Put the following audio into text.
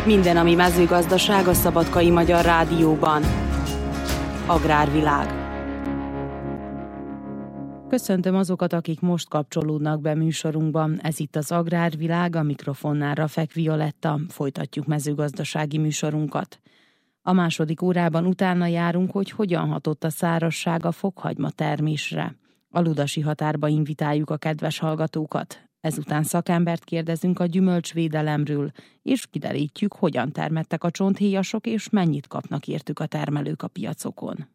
Minden, ami mezőgazdaság a Szabadkai Magyar Rádióban. Agrárvilág. Köszöntöm azokat, akik most kapcsolódnak be műsorunkban. Ez itt az Agrárvilág, a mikrofonnál Rafek Violetta. Folytatjuk mezőgazdasági műsorunkat. A második órában utána járunk, hogy hogyan hatott a szárazság a fokhagyma termésre. A ludasi határba invitáljuk a kedves hallgatókat. Ezután szakembert kérdezünk a gyümölcsvédelemről, és kiderítjük, hogyan termettek a csonthéjasok, és mennyit kapnak értük a termelők a piacokon.